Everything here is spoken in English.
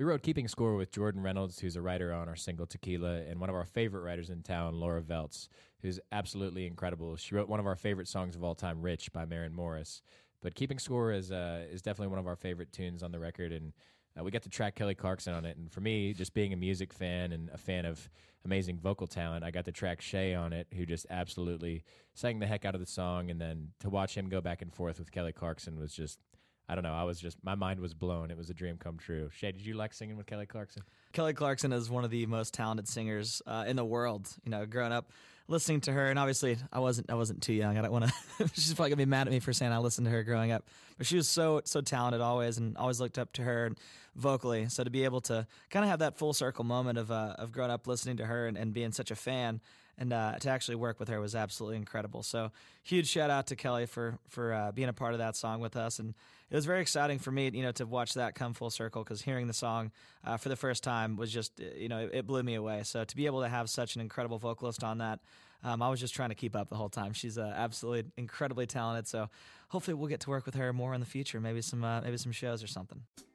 We wrote Keeping Score with Jordan Reynolds, who's a writer on our single Tequila, and one of our favorite writers in town, Laura Veltz, who's absolutely incredible. She wrote one of our favorite songs of all time, Rich, by Maren Morris. But Keeping Score is definitely one of our favorite tunes on the record, and we got to track Kelly Clarkson on it. And for me, just being a music fan and a fan of amazing vocal talent, I got to track Shay on it, who just absolutely sang the heck out of the song. And then to watch him go back and forth with Kelly Clarkson was just, I don't know, my mind was blown. It was a dream come true. Shay, did you like singing with Kelly Clarkson? Kelly Clarkson is one of the most talented singers in the world. You know, growing up listening to her, and obviously I wasn't too young. I don't want to. She's probably gonna be mad at me for saying I listened to her growing up, but she was so talented always, and always looked up to her vocally. So to be able to kind of have that full circle moment of growing up listening to her and being such a fan, and to actually work with her was absolutely incredible. So huge shout out to Kelly for being a part of that song with us, and it was very exciting for me, you know, to watch that come full circle, because hearing the song for the first time was just, you know, it blew me away. So to be able to have such an incredible vocalist on that, I was just trying to keep up the whole time. She's absolutely incredibly talented. So hopefully we'll get to work with her more in the future. Maybe some shows or something.